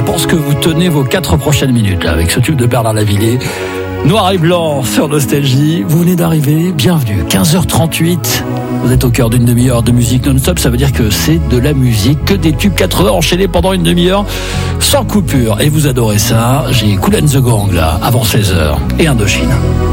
pense que vous tenez vos 4 prochaines minutes là, avec ce tube de Bernard Lavilliers. Noir et blanc sur Nostalgie. Vous venez d'arriver, bienvenue. 15h38. Vous êtes au cœur d'une demi-heure de musique non-stop. Ça veut dire que c'est de la musique, que des tubes 80 enchaînés pendant une demi-heure, sans coupure. Et vous adorez ça. J'ai Kool and the Gang là, avant 16h. Et Indochine.